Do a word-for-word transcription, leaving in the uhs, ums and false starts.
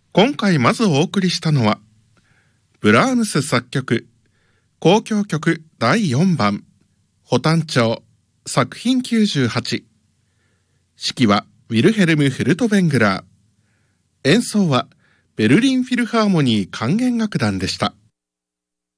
今回まずお送りしたのは、ブラームス作曲、交響曲だいよんばん、ホタン調、作品きゅうじゅうはち。指揮はウィルヘルム・フルトベングラー。演奏はベルリンフィルハーモニー管弦楽団でした。